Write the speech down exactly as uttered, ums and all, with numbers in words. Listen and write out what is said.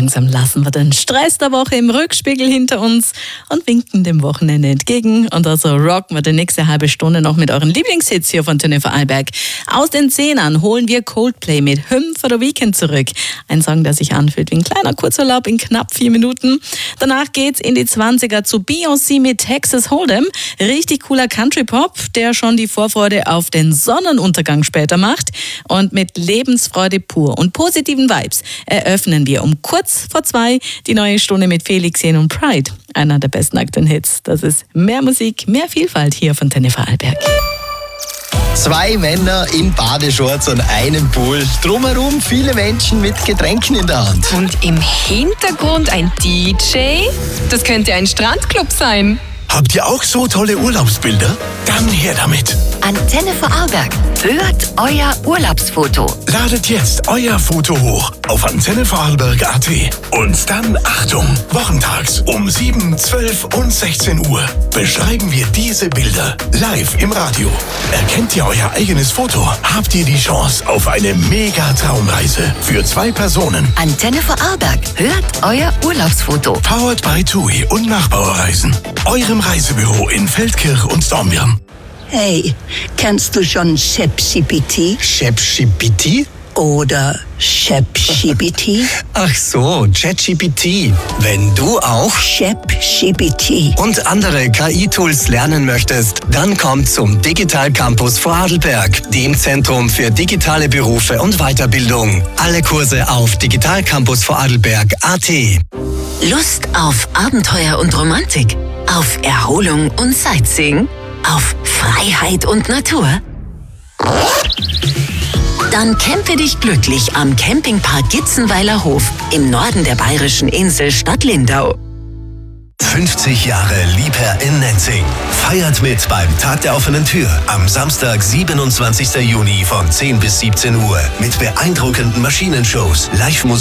langsam lassen wir den Stress der Woche im Rückspiegel hinter uns und winken dem Wochenende entgegen. Und also rocken wir die nächste halbe Stunde noch mit euren Lieblingshits hier von Antenne Vorarlberg. Aus den Zehnern holen wir Coldplay mit Hymn for the Weekend zurück. Ein Song, der sich anfühlt wie ein kleiner Kurzurlaub in knapp vier Minuten. Danach geht's in die zwanziger zu Beyoncé mit Texas Hold'em. Richtig cooler Country-Pop, der schon die Vorfreude auf den Sonnenuntergang später macht. Und mit Lebensfreude pur und positiven Vibes eröffnen wir um kurz vor zwei die neue Stunde mit Felix Jen und Pride. Einer der besten aktuellen Hits. Das ist mehr Musik, mehr Vielfalt hier von Antenne Vorarlberg. Zwei Männer in Badeshorts an einem Pool. Drumherum viele Menschen mit Getränken in der Hand. Und im Hintergrund ein D J? Das könnte ein Strandclub sein. Habt ihr auch so tolle Urlaubsbilder? Dann her damit. Antenne Vorarlberg. Hört euer Urlaubsfoto. Ladet jetzt euer Foto hoch auf antenne vorarlberg punkt a t. Und dann Achtung, wochentags um sieben, zwölf und sechzehn Uhr beschreiben wir diese Bilder live im Radio. Erkennt ihr euer eigenes Foto, habt ihr die Chance auf eine mega-Traumreise für zwei Personen. Antenne Vorarlberg. Hört euer Urlaubsfoto. Powered by TUI und Nachbauerreisen. Eurem Reisebüro in Feldkirch und Dornbirn. Hey, kennst du schon ChatGPT? ChatGPT? Oder ChatGPT? Ach so, ChatGPT. Wenn du auch ChatGPT. und andere K I-Tools lernen möchtest, dann komm zum Digital Campus Vorarlberg, dem Zentrum für digitale Berufe und Weiterbildung. Alle Kurse auf digital campus vorarlberg punkt a t. Lust auf Abenteuer und Romantik? Auf Erholung und Sightseeing? Auf Freiheit und Natur? Dann campe dich glücklich am Campingpark Gitzenweiler Hof im Norden der bayerischen Insel Stadt Lindau. fünfzig Jahre Liebherr in Nenzing. Feiert mit beim Tag der offenen Tür am Samstag, siebenundzwanzigsten Juni von zehn bis siebzehn Uhr mit beeindruckenden Maschinenshows, Live-Musik